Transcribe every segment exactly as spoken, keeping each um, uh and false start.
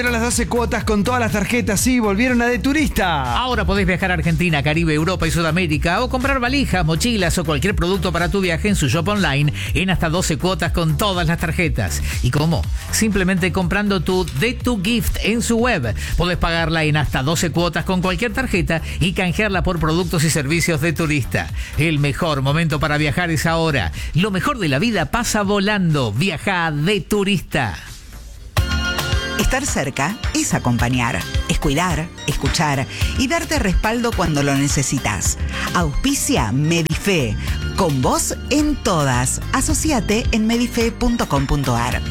Volvieron las doce cuotas con todas las tarjetas, sí, volvieron a De Turista. Ahora podés viajar a Argentina, Caribe, Europa y Sudamérica o comprar valijas, mochilas o cualquier producto para tu viaje en su shop online en hasta doce cuotas con todas las tarjetas. ¿Y cómo? Simplemente comprando tu De Tu Gift en su web. Podés pagarla en hasta doce cuotas con cualquier tarjeta y canjearla por productos y servicios de Turista. El mejor momento para viajar es ahora. Lo mejor de la vida pasa volando. Viaja de Turista. Estar cerca es acompañar, es cuidar, escuchar y darte respaldo cuando lo necesitas. Auspicia Medife. Con vos en todas. Asociate en medife punto com punto ar.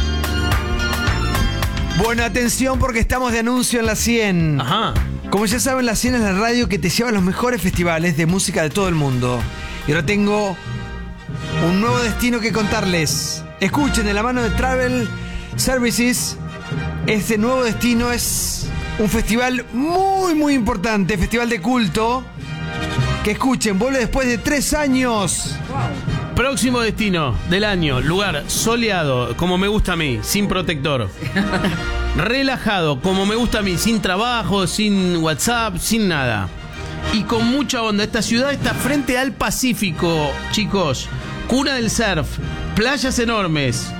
Bueno, atención porque estamos de anuncio en la cien. Ajá. Como ya saben, la cien es la radio que te lleva a los mejores festivales de música de todo el mundo. Y ahora tengo un nuevo destino que contarles. Escuchen, de la mano de Travel Services, este nuevo destino es un festival muy, muy importante, festival de culto, que escuchen, vuelve después de tres años. Wow. Próximo destino del año, lugar soleado, como me gusta a mí, sin protector. Relajado, como me gusta a mí, sin trabajo, sin WhatsApp, sin nada. Y con mucha onda. Esta ciudad está frente al Pacífico, chicos. Cuna del surf, playas enormes,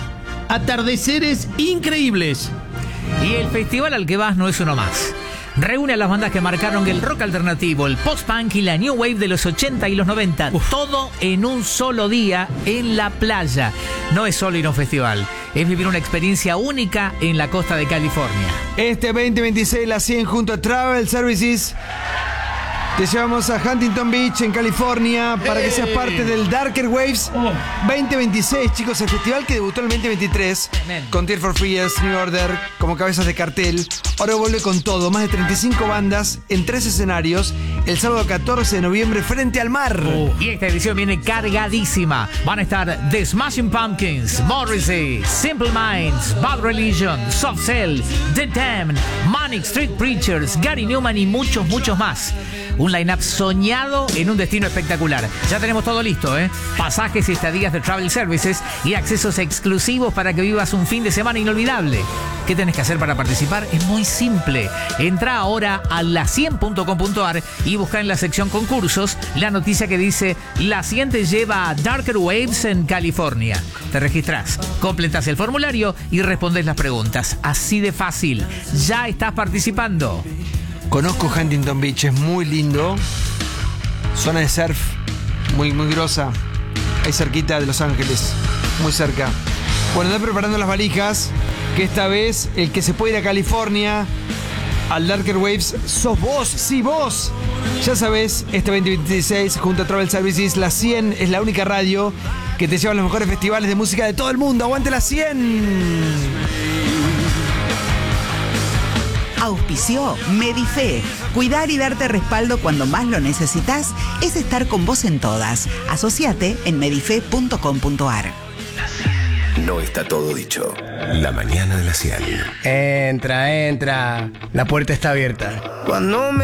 atardeceres increíbles. Y el festival al que vas no es uno más. Reúne a las bandas que marcaron el rock alternativo, el post-punk y la new wave de los ochenta y los noventa. Uf. Todo en un solo día en la playa. No es solo ir a un festival, es vivir una experiencia única en la costa de California. Este veinte veintiséis, la cien junto a Travel Services, te llevamos a Huntington Beach, en California, para que seas parte del Darker Waves veinte veintiséis, chicos, el festival que debutó en el veinte veintitrés con Tears for Fears, New Order como cabezas de cartel. Ahora vuelve con todo, más de treinta y cinco bandas en tres escenarios, el sábado catorce de noviembre frente al mar. Uh, y esta edición viene cargadísima. Van a estar The Smashing Pumpkins, Morrissey, Simple Minds, Bad Religion, Soft Cell, The Damned, Manic Street Preachers, Gary Newman y muchos, muchos más. Un line-up soñado en un destino espectacular. Ya tenemos todo listo, ¿eh? Pasajes y estadías de Travel Services y accesos exclusivos para que vivas un fin de semana inolvidable. ¿Qué tenés que hacer para participar? Es muy simple. Entra ahora a la cien punto com punto ar y busca en la sección concursos la noticia que dice La cien te lleva a Darker Waves en California. Te registrás, completás el formulario y respondes las preguntas. Así de fácil. Ya estás participando. Conozco Huntington Beach, es muy lindo. Zona de surf, muy, muy grosa. Ahí cerquita de Los Ángeles, muy cerca. Bueno, andá preparando las valijas, que esta vez el que se puede ir a California, al Darker Waves, sos vos, sí vos. Ya sabés, este veinte veintiséis, junto a Travel Services, la cien es la única radio que te lleva a los mejores festivales de música de todo el mundo. ¡Aguante la cien! Auspició Medife. Cuidar y darte respaldo cuando más lo necesitas es estar con vos en todas. Asociate en medife punto com punto ar. No está todo dicho. La mañana de la cien. Entra, entra. La puerta está abierta. Cuando me